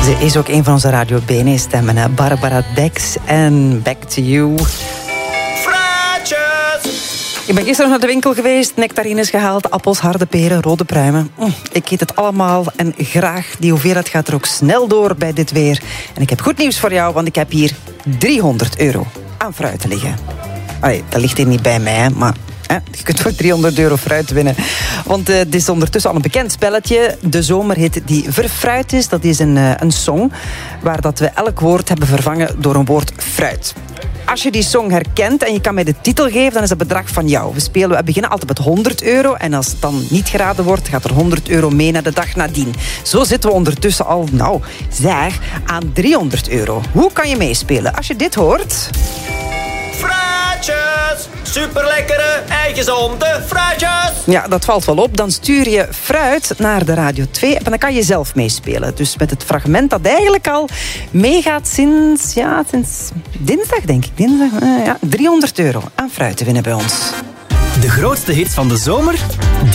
Ze is ook een van onze Radio Bene-stemmen, Barbara Dex. En Back to You. Ik ben gisteren naar de winkel geweest, nectarines gehaald, appels, harde peren, rode pruimen. Ik eet het allemaal en graag. Die hoeveelheid gaat er ook snel door bij dit weer. En ik heb goed nieuws voor jou, want ik heb hier €300 aan fruit liggen. Allee, dat ligt hier niet bij mij, maar je kunt voor €300 fruit winnen. Want het is ondertussen al een bekend spelletje. De zomerhit die verfruit is. Dat is een song waar dat we elk woord hebben vervangen door een woord fruit. Als je die song herkent en je kan mij de titel geven, dan is dat bedrag van jou. We beginnen altijd met €100 en als het dan niet geraden wordt, gaat er €100 mee naar de dag nadien. Zo zitten we ondertussen al, aan €300. Hoe kan je meespelen? Als je dit hoort... Fruitjes! Superlekkere, gezonde fruitjes! Ja, dat valt wel op. Dan stuur je fruit naar de Radio 2 en dan kan je zelf meespelen. Dus met het fragment dat eigenlijk al meegaat sinds dinsdag, denk ik. €300 aan fruit te winnen bij ons. De grootste hits van de zomer,